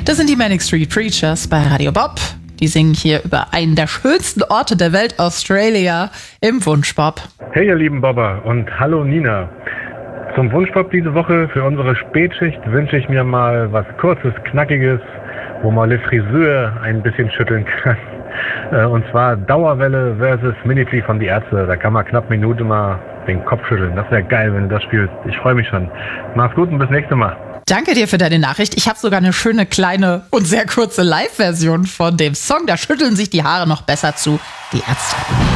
Das sind die Manic Street Preachers bei Radio Bob. Die singen hier über einen der schönsten Orte der Welt, Australia, im Wunschbob. Hey ihr lieben Bobber und hallo Nina. Zum Wunschbob diese Woche für unsere Spätschicht wünsche ich mir mal was Kurzes, Knackiges, wo man die Frisur ein bisschen schütteln kann. Und zwar Dauerwelle versus Minifee von Die Ärzte. Da kann man knapp Minute mal den Kopf schütteln. Das wäre geil, wenn du das spielst. Ich freue mich schon. Mach's gut und bis nächste Mal. Danke dir für deine Nachricht. Ich habe sogar eine schöne, kleine und sehr kurze Live-Version von dem Song. Da schütteln sich die Haare noch besser zu Die Ärzte.